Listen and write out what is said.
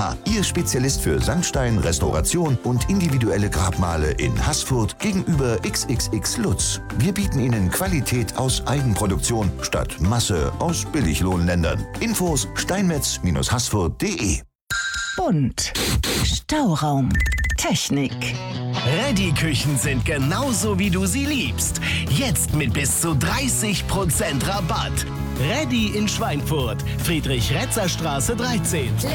GmbH. Ihr Spezialist für Sandstein, Restauration und individuelle Grabmale in Haßfurt gegenüber XXX Lutz. Wir bieten Ihnen Qualität aus Eigenproduktion statt Masse aus Billiglohnländern. Infos steinmetz-haßfurt.de. Bunt. Stauraum. Technik. Ready-Küchen sind genauso, wie du sie liebst. Jetzt mit bis zu 30% Rabatt. Ready in Schweinfurt, Friedrich-Retzer-Straße 13.